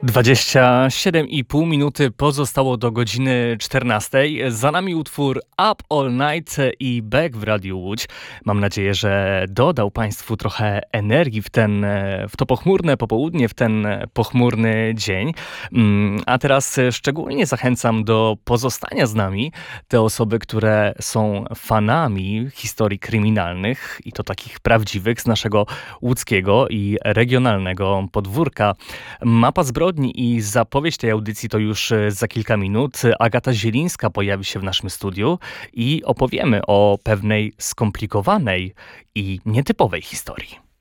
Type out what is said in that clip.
27,5 minuty pozostało do godziny 14. Za nami utwór Up All Night i Back w Radiu Łódź. Mam nadzieję, że dodał Państwu trochę energii w to pochmurne popołudnie, w ten pochmurny dzień. A teraz szczególnie zachęcam do pozostania z nami te osoby, które są fanami historii kryminalnych i to takich prawdziwych z naszego łódzkiego i regionalnego podwórka. Mapa zbrodni i zapowiedź tej audycji to już za kilka minut. Agata Zielińska pojawi się w naszym studiu i opowiemy o pewnej skomplikowanej i nietypowej historii.